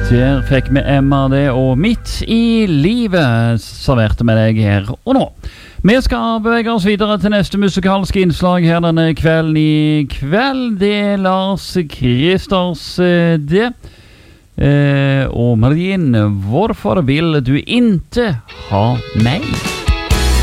Der fikk vi Emma det, og Midt i livet serverte med deg her og nå. Vi skal bevege oss videre til neste musikalske innslag her denne kvelden. I kveld det er Lars Kristers det. Og Marien, hvorfor vil du ikke ha meg?